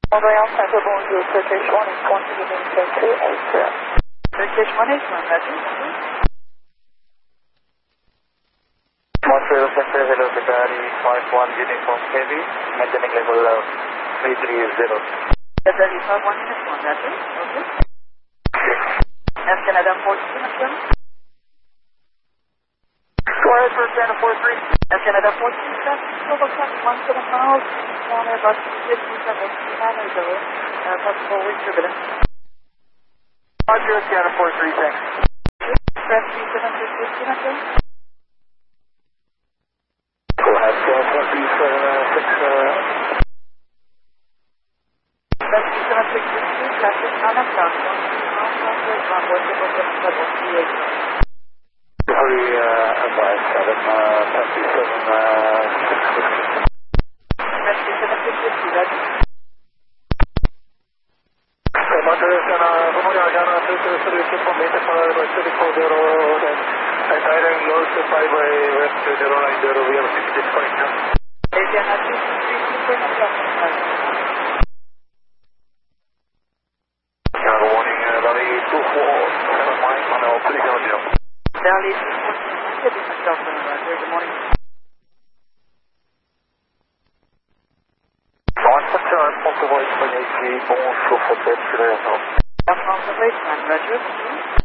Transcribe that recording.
Royal Center, bonjour, Turkish 1 is going to be in 280. Turkish 181, Roger. Montreal Center, hello, Qatari, Mark 1 uniform heavy, maintaining level 330. Qatari, Mark 1 uniform, Roger. Okay. Air Canada 42, Roger. Go ahead for Canada 43. Air Canada 42, traffic, total traffic 17 miles, down there about 57 miles over, possible wind turbulence. Roger, Canada 43, thanks. Press 3750, Roger. Go ahead, Canada 47, 6, Press 3750, traffic, non-stop, 1 miles, southwest, runway 777, 38. hurry, advise, 7, 37, 6. Press 3750, Roger. Montreal Center, Memorial Ghana, 223 information for City 40, and direct low to 5 by west 090, we have 66 point now. Ghana 223, Got a warning, Valley 247 miles on our 370. Valley 247, good morning. Confirmation, bonjour, hôtel, Confirmation, Roger.